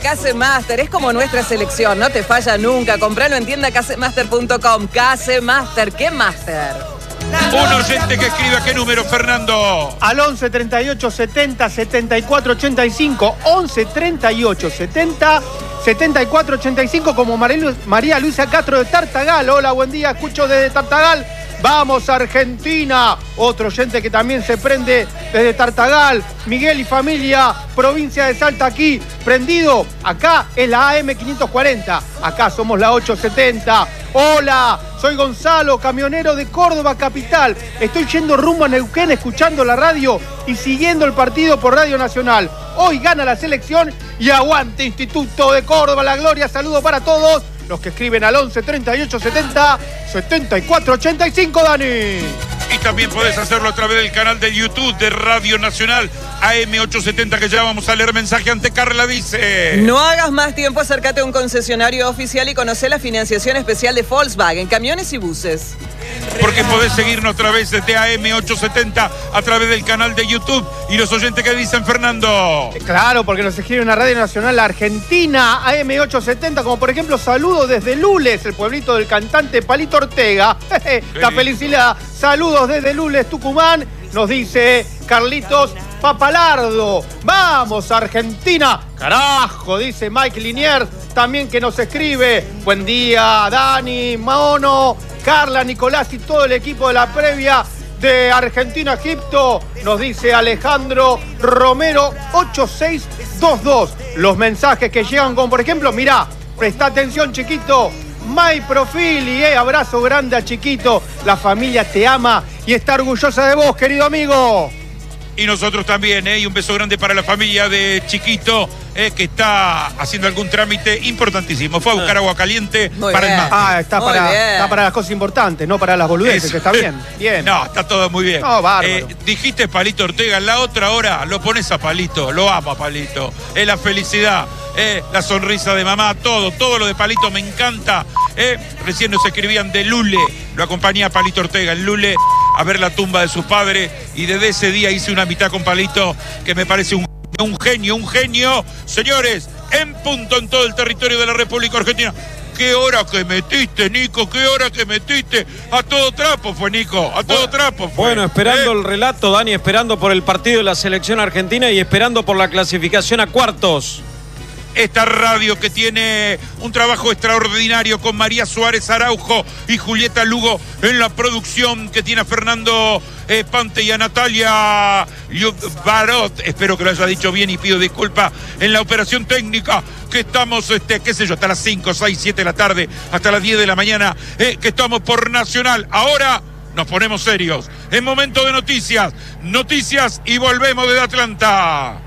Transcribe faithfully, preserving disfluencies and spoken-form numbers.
Casemaster, es como nuestra selección, no te falla nunca. Compralo en tienda casemaster punto com. Casemaster, ¿qué master? Un oyente que escribe a qué número, Fernando. Al once treinta y ocho setenta setenta y cuatro ochenta y cinco. once treinta y ocho setenta setenta y cuatro ochenta y cinco, como María Luisa Castro de Tartagal. Hola, buen día, escucho desde Tartagal. Vamos Argentina. Otro oyente que también se prende desde Tartagal. Miguel y familia, provincia de Salta, aquí prendido. Acá es la A M quinientos cuarenta. Acá somos la ochocientos setenta. Hola, soy Gonzalo, camionero de Córdoba capital. Estoy yendo rumbo a Neuquén escuchando la radio y siguiendo el partido por Radio Nacional. Hoy gana la selección y aguante Instituto de Córdoba, la gloria. Saludos para todos los que escriben al once treinta y ocho setenta setenta y cuatro ochenta y cinco, Dani. Y también podés hacerlo a través del canal de YouTube de Radio Nacional A M ochocientos setenta, que ya vamos a leer mensaje. Ante Carla dice: no hagas más tiempo, acércate a un concesionario oficial y conoce la financiación especial de Volkswagen, camiones y buses. Porque podés seguirnos a través de A M ochocientos setenta, a través del canal de YouTube. Y los oyentes que dicen, Fernando. Claro, porque nos escribe una Radio Nacional Argentina, A M ochocientos setenta, como por ejemplo, saludos desde Lules, el pueblito del cantante Palito Ortega. La felicidad. Saludos desde Lules, Tucumán, nos dice Carlitos Papalardo. ¡Vamos, Argentina! ¡Carajo! Dice Mike Liniers, también que nos escribe. Buen día, Dani, Mono, Carla, Nicolás y todo el equipo de la previa de Argentina-Egipto. Nos dice Alejandro Romero ocho seis dos dos. Los mensajes que llegan con, por ejemplo, mirá, presta atención, chiquito. My Profili, eh, abrazo grande a Chiquito. La familia te ama y está orgullosa de vos, querido amigo. Y nosotros también, ¿eh? Y un beso grande para la familia de Chiquito, ¿eh? Que está haciendo algún trámite importantísimo. Fue a buscar agua caliente Muy para bien. el mate. Ah, está para, está para las cosas importantes, no para las boludeces, Eso. que está bien. Bien. No, está todo muy bien. No, bárbaro. Eh, dijiste Palito Ortega, en la otra hora lo pones a Palito, lo amo a Palito. Es la felicidad, eh, la sonrisa de mamá, todo, todo lo de Palito me encanta. Eh. Recién nos escribían de Lule, lo acompañé a Palito Ortega en Lule a ver la tumba de su padre, y desde ese día hice una mitad con Palito que me parece un, un genio, un genio. Señores, en punto en todo el territorio de la República Argentina. ¿Qué hora que metiste, Nico? ¿Qué hora que metiste? A todo trapo fue, Nico. A todo bueno, trapo fue. Bueno, esperando ¿Eh? el relato, Dani, esperando por el partido de la selección argentina y esperando por la clasificación a cuartos. Esta radio que tiene un trabajo extraordinario con María Suárez Araujo y Julieta Lugo en la producción, que tiene a Fernando eh, Pante y a Natalia Barot, espero que lo haya dicho bien y pido disculpas, en la operación técnica, que estamos, este, qué sé yo, hasta las cinco, seis, siete de la tarde, hasta las diez de la mañana, eh, que estamos por Nacional. Ahora nos ponemos serios, es momento de noticias, noticias y volvemos desde Atlanta.